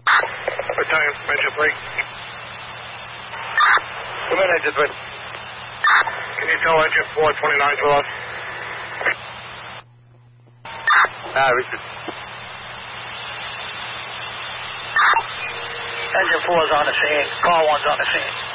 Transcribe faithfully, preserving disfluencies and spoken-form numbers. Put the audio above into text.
Battalion, engine three. Come in, engine three. Can you tell engine four twenty-nine to us? Ah, Richard. Engine four is on the scene. Car one's on the scene.